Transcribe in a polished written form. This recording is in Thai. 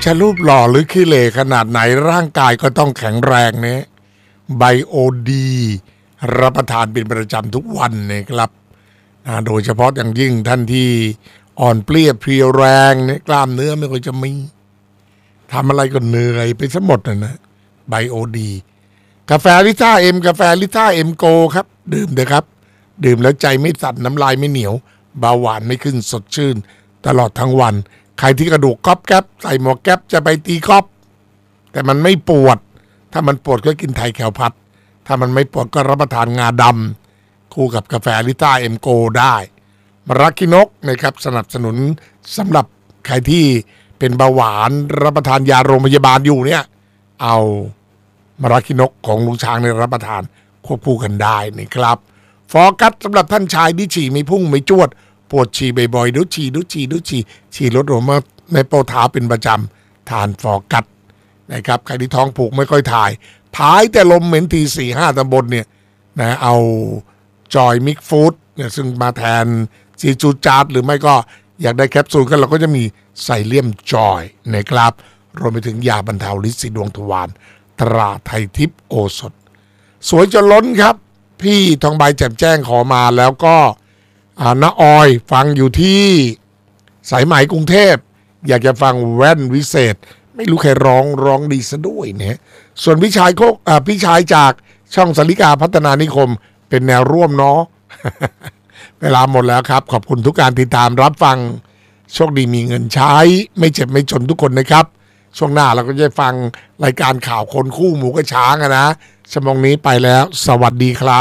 จะรูปหล่อหรือขี้เหร่ขนาดไหนร่างกายก็ต้องแข็งแรงเนี่ยไบโอดีรับประทานเป็นประจำทุกวันเนี่ยครับโดยเฉพาะอย่างยิ่งท่านที่อ่อนเปลี้ยเพรียวแรงเนี่ยกล้ามเนื้อไม่ค่อยจะมีทำอะไรก็เหนื่อยไปซะหมดนะไบโอดีกาแฟลิซ่าเอ็มกาแฟลิซ่าเอ็มโกครับดื่มเถอะครับดื่มแล้วใจไม่สั่นน้ำลายไม่เหนียวเบาหวานไม่ขึ้นสดชื่นตลอดทั้งวันใครที่กระดูกก๊อบแก๊บใส่หมวกแก๊บจะไปตีก๊อบแต่มันไม่ปวดถ้ามันปวดก็กินไทยแคลพัดถ้ามันไม่ปวดก็รับประทานงาดำคู่กับกาแฟลิต้าเอ็มโกได้มะระกินกนะครับสนับสนุนสำหรับใครที่เป็นเบาหวานรับประทานยาโรงพยาบาลอยู่เนี่ยเอามะระกินกของลุงช้างในรับประทานควบคู่กันได้นะครับฟอกัสสำหรับท่านชายที่ฉี่ไม่พุ่งไม่จวดปวดฉี่บ่อยๆดูฉี่ลดลงมาในโปรเท้าเป็นประจำทานฟอกัสนะครับใครที่ท้องผูกไม่ค่อยถ่ายผายแต่ลมเหม็นที 4-5 ตำบลเนี่ยนะเอาจอยมิกฟู้ดเนี่ยซึ่งมาแทนซีจูจาร์ดหรือไม่ก็อยากได้แคปซูลกันเราก็จะมีไซเลียมจอยนะครับรวมไปถึงยาบรรเทาฤทธิ์สีดวงทวารตราไทยทิพย์โอสถสวยจนล้นครับพี่ทองใบแจ่มแจ้งขอมาแล้วก็น้าออยฟังอยู่ที่สายไหมกรุงเทพอยากจะฟังแว่นวิเศษไม่รู้ใครร้องดีซะด้วยเนี่ยส่วนพี่ชายจากช่องสาริกาพัฒนานิคมเป็นแนวร่วมเนาะ เวลาหมดแล้วครับขอบคุณทุกการติดตามรับฟังโชคดีมีเงินใช้ไม่เจ็บไม่จนทุกคนนะครับช่วงหน้าเราก็จะฟังรายการข่าวคนคู่หมูกระช้างนะชั่วโมงนี้ไปแล้วสวัสดีครับ